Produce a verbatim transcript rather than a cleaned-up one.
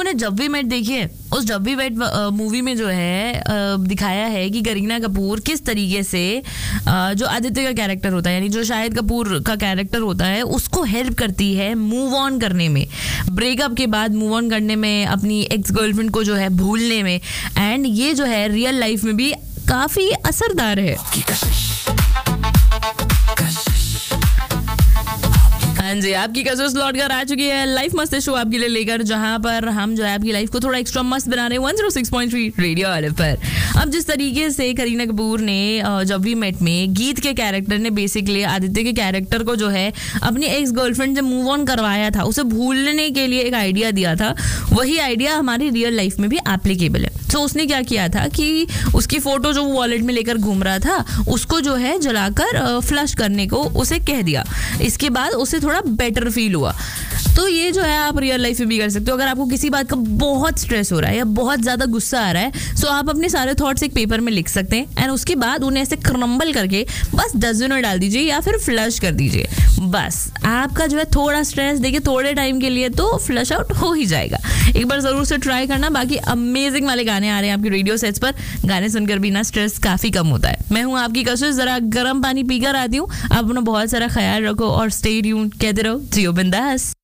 आपने जब we met देखी है? उस जब वी मेट मूवी में जो है uh, दिखाया है कि करीना कपूर किस तरीके से uh, जो आदित्य का कैरेक्टर होता है, यानी जो शाहिद कपूर का कैरेक्टर होता है, उसको हेल्प करती है मूव ऑन करने में, ब्रेकअप के बाद मूव ऑन करने में, अपनी एक्स गर्लफ्रेंड को जो है भूलने में। एंड ये जो है रियल लाइफ में भी काफी असरदार है। हाँ जी, आपकी कजोस लौट कर आ चुकी है लाइफ मस्त शो आपके लिए लेकर, जहां पर हम जो है आपकी लाइफ को थोड़ा एक्स्ट्रा मस्त बना रहे हैं one zero six point three radio F पर। अब जिस तरीके से करीना कपूर ने जब वी मेट में गीत के कैरेक्टर ने बेसिकली आदित्य के कैरेक्टर को जो है अपनी एक्स गर्लफ्रेंड से मूव ऑन करवाया था, उसे भूलने के लिए एक आइडिया दिया था, वही आइडिया हमारी रियल लाइफ में भी एप्लीकेबल है। तो उसने क्या किया था कि उसकी फोटो जो वो वॉलेट में लेकर घूम रहा था उसको जो है जलाकर फ्लश करने को उसे कह दिया। इसके बाद उसे थोड़ा बेटर फील हुआ। तो ये जो है आप रियल लाइफ में भी कर सकते हो। अगर आपको किसी बात का बहुत स्ट्रेस हो रहा है या बहुत ज़्यादा गुस्सा आ रहा है, सो आप अपने सारे थॉट्स एक पेपर में लिख सकते हैं एंड उसके बाद उन्हें ऐसे क्रम्बल करके बस डस्टबिन में डाल दीजिए या फिर फ्लश कर दीजिए। बस आपका जो है थोड़ा स्ट्रेस देखिए थोड़े टाइम के लिए तो फ्लश आउट हो ही जाएगा। एक बार ज़रूर से ट्राई करना। बाकी अमेजिंग वाले गाने आ रहे हैं आपकी रेडियो सेट्स पर, गाने सुनकर भी ना स्ट्रेस काफ़ी कम होता है। मैं हूँ आपकी कशिश, ज़रा गर्म पानी पीकर आती हूँ। आप अपना बहुत सारा ख्याल रखो और स्टे ट्यून्ड, कहते रहो जियो बिंदास।